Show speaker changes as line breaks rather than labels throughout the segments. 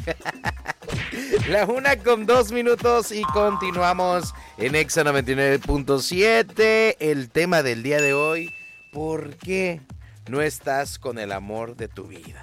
La 1:02 y continuamos en Exa 99.7. El tema del día de hoy: ¿por qué no estás con el amor de tu vida?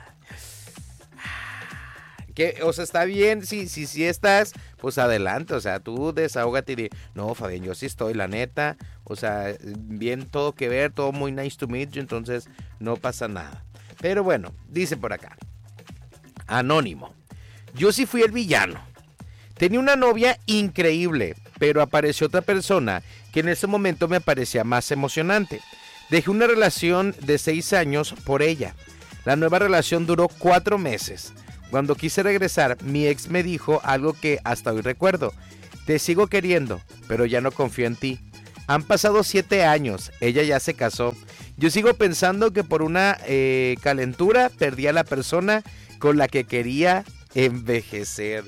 Que, o sea, está bien, si estás, pues adelante, o sea, tú desahógate y di, no, Fabián, yo sí estoy, la neta, o sea, bien todo que ver, todo muy nice to meet you, entonces no pasa nada. Pero bueno, dice por acá, Anónimo, yo sí fui el villano. Tenía una novia increíble, pero apareció otra persona que en ese momento me parecía más emocionante. Dejé una relación de 6 años por ella. La nueva relación duró 4 meses. Cuando quise regresar, mi ex me dijo algo que hasta hoy recuerdo. Te sigo queriendo, pero ya no confío en ti. Han pasado 7 años, ella ya se casó. Yo sigo pensando que por una calentura perdí a la persona con la que quería envejecer.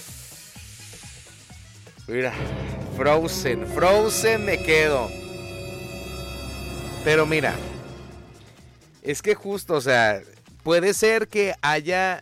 Mira, Frozen me quedo. Pero mira, es que justo, o sea, puede ser que haya...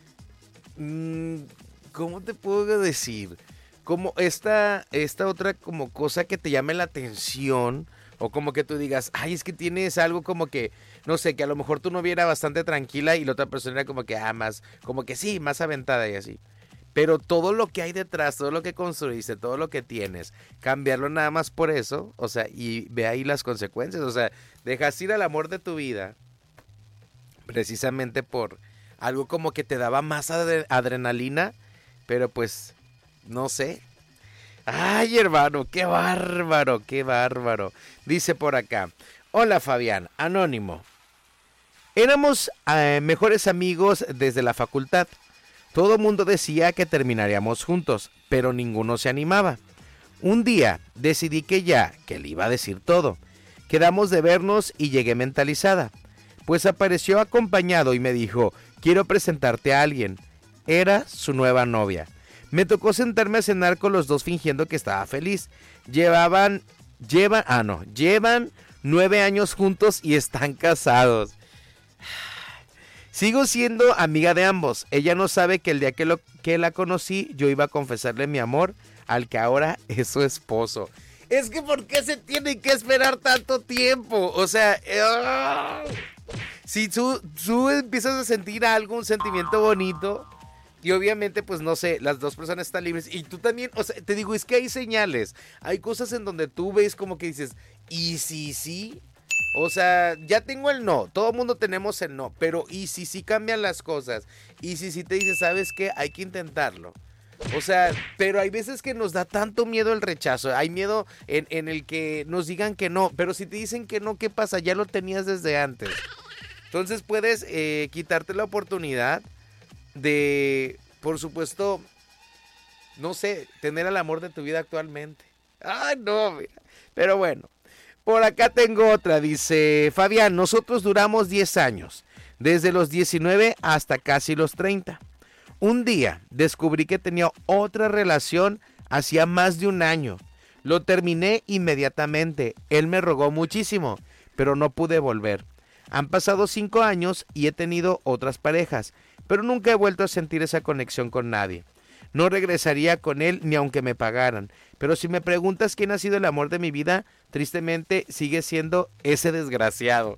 ¿cómo te puedo decir? Como esta otra como cosa que te llame la atención, o como que tú digas, ay, es que tienes algo como que, no sé, que a lo mejor tu novia era bastante tranquila y la otra persona era como que, más, como que sí, más aventada y así. Pero todo lo que hay detrás, todo lo que construiste, todo lo que tienes, cambiarlo nada más por eso, o sea, y ve ahí las consecuencias, o sea, dejas ir al amor de tu vida precisamente por algo como que te daba más adrenalina, pero pues, no sé. Ay, hermano, qué bárbaro, qué bárbaro. Dice por acá, hola Fabián, Anónimo. Éramos mejores amigos desde la facultad. Todo mundo decía que terminaríamos juntos, pero ninguno se animaba. Un día decidí que le iba a decir todo. Quedamos de vernos y llegué mentalizada. Pues apareció acompañado y me dijo, quiero presentarte a alguien. Era su nueva novia. Me tocó sentarme a cenar con los dos fingiendo que estaba feliz. Llevan 9 años juntos y están casados. Sigo siendo amiga de ambos. Ella no sabe que el día que la conocí, yo iba a confesarle mi amor al que ahora es su esposo. Es que ¿por qué se tiene que esperar tanto tiempo? O sea, si tú empiezas a sentir algo, un sentimiento bonito, y obviamente, pues no sé, las dos personas están libres, y tú también, o sea, te digo, es que hay señales, hay cosas en donde tú ves como que dices, ¿y si sí? O sea, ya tengo el no, todo el mundo tenemos el no, pero ¿y si sí cambian las cosas? ¿Y si sí te dices, sabes qué? Hay que intentarlo. O sea, pero hay veces que nos da tanto miedo el rechazo, hay miedo en el que nos digan que no, pero si te dicen que no, ¿qué pasa? Ya lo tenías desde antes. Entonces puedes quitarte la oportunidad de, por supuesto, no sé, tener el amor de tu vida actualmente. Ay, no, mira. Pero bueno, por acá tengo otra, dice Fabián, nosotros duramos 10 años, desde los 19 hasta casi los 30. Un día descubrí que tenía otra relación hacía más de un año. Lo terminé inmediatamente. Él me rogó muchísimo, pero no pude volver. Han pasado 5 años y he tenido otras parejas, pero nunca he vuelto a sentir esa conexión con nadie. No regresaría con él ni aunque me pagaran. Pero si me preguntas quién ha sido el amor de mi vida, tristemente sigue siendo ese desgraciado.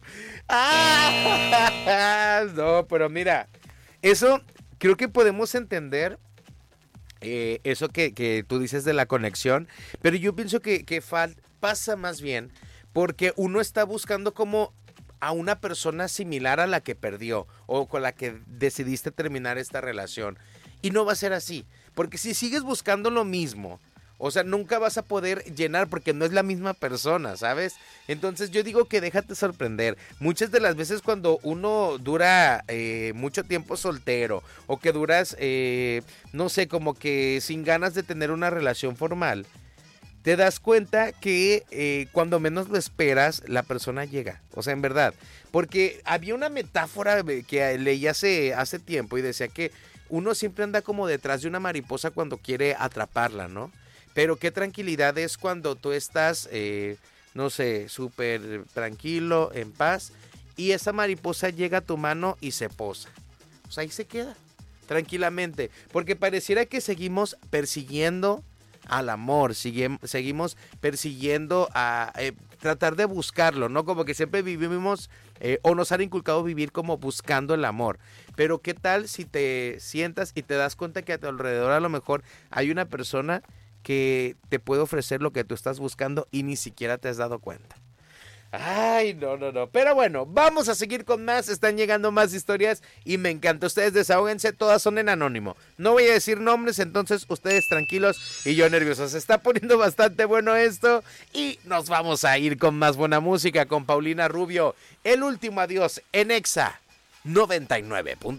¡Ah! No, pero mira, eso... Creo que podemos entender eso que tú dices de la conexión, pero yo pienso que pasa más bien porque uno está buscando como a una persona similar a la que perdió o con la que decidiste terminar esta relación. Y no va a ser así, porque si sigues buscando lo mismo, o sea, nunca vas a poder llenar porque no es la misma persona, ¿sabes? Entonces yo digo que déjate sorprender. Muchas de las veces cuando uno dura mucho tiempo soltero o que duras, no sé, como que sin ganas de tener una relación formal, te das cuenta que cuando menos lo esperas, la persona llega. O sea, en verdad. Porque había una metáfora que leí hace tiempo y decía que uno siempre anda como detrás de una mariposa cuando quiere atraparla, ¿no? Pero qué tranquilidad es cuando tú estás, no sé, súper tranquilo, en paz, y esa mariposa llega a tu mano y se posa. O sea, ahí se queda. tranquilamente, porque pareciera que seguimos persiguiendo al amor, seguimos persiguiendo a tratar de buscarlo, ¿no? Como que siempre vivimos o nos han inculcado vivir como buscando el amor. Pero ¿qué tal si te sientas y te das cuenta que a tu alrededor a lo mejor hay una persona que te puede ofrecer lo que tú estás buscando y ni siquiera te has dado cuenta? Ay, no. Pero bueno, vamos a seguir con más. Están llegando más historias y me encanta. Ustedes desahóguense, todas son en anónimo. No voy a decir nombres, entonces ustedes tranquilos y yo nervioso. Se está poniendo bastante bueno esto y nos vamos a ir con más buena música con Paulina Rubio. El último adiós en Exa 99.